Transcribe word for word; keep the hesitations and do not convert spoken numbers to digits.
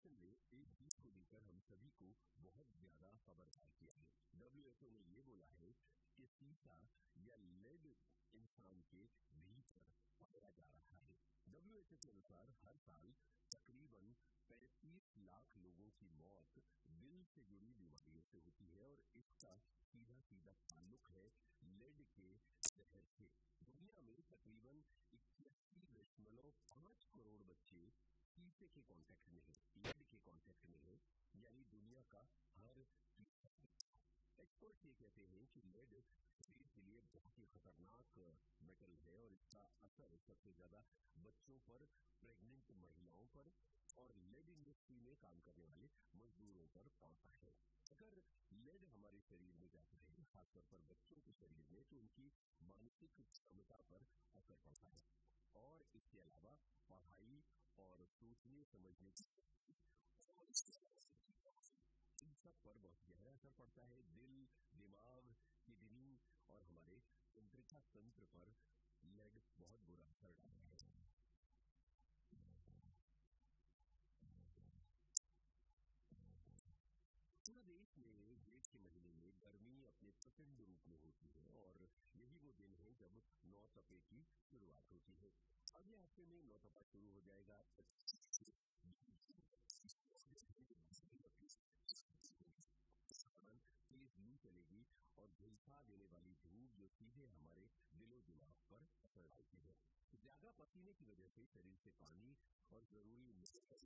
Nutrition ने एक चीज को लेकर हम सभी को बहुत ज्यादा खबरदार किया है। डब्ल्यू एच ओ ने ये बोला है कि सीसा या लेड इंसान के भीतर पाया जा रहा है। डब्ल्यू एच ओ के अनुसार हर साल तकरीबन पैंतीस लाख लोगों की मौत दिल से जुड़ी बीमारियों से होती है और इसका सीधा सीधा ताल्लुक है लेड के जहर से। दुनिया में तकरीबन इक्यासी दशमलव पांच करोड़ बच्चे शीशे के कांटेक्ट में है, लेड के कांटेक्ट में है, यानी दुनिया का हर तीसरा बच्चा। एक्सपर्ट ये कहते हैं कि लेड शरीर के लिए बहुत ही खतरनाक मेटल है और इसका असर सबसे ज्यादा बच्चों पर, प्रेग्नेंट महिलाओं पर और लेड इंडस्ट्री में काम करने वाले मजदूरों पर पड़ता है। अगर लेड हमारे शरीर में जाता है, खासतौर पर बच्चों के शरीर में, तो उनकी मानसिक क्षमता पर असर पड़ता है और इसके अलावा पढ़ाई और सोचने समझने की इन सब पर बहुत गहरा असर पड़ता है। दिल, दिमाग, किडनी और हमारे तंत्रिका तंत्र पर लेड बहुत बुरा असर डालता है। पूरा देश में जेठ के महीने में गर्मी अपने प्रचंड रूप में होती है और यही वो दिन है जब नौ तपे की शुरुआत होती है। अगले हफ्ते में नौ तपा शुरू हो जाएगा। तेज लू चलेगी और झुलसा देने वाली धूप जो सीधे हमारे दिलो दिमाग पर असर डालती है। ज्यादा पसीने की वजह से शरीर से पानी और जरूरी